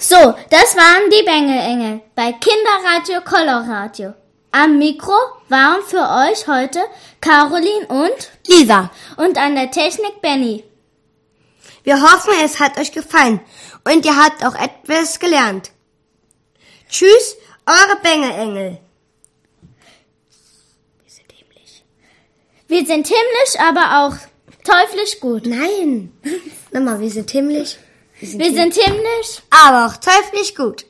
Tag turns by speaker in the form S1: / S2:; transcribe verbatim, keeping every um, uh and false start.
S1: So, das waren die Bengelengel bei Kinderradio Coloradio. Am Mikro waren für euch heute Caroline und
S2: Lisa.
S1: Und an der Technik Benny.
S2: Wir hoffen, es hat euch gefallen und ihr habt auch etwas gelernt. Tschüss, eure Bengelengel. Wir sind himmlisch.
S1: Wir sind himmlisch, aber auch teuflisch gut.
S2: Nein. Nochmal, wir sind himmlisch.
S1: Wir sind, wir sind himmlisch,
S2: aber auch teuflisch gut.